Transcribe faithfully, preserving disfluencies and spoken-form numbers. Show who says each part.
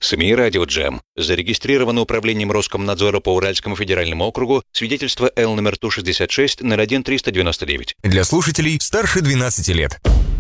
Speaker 1: СМИ «Радио Джем». Зарегистрировано управлением Роскомнадзора по Уральскому федеральному округу. Свидетельство Л номер Ту шестьдесят шесть ноль один триста девяносто девять.
Speaker 2: Для слушателей старше двенадцати лет.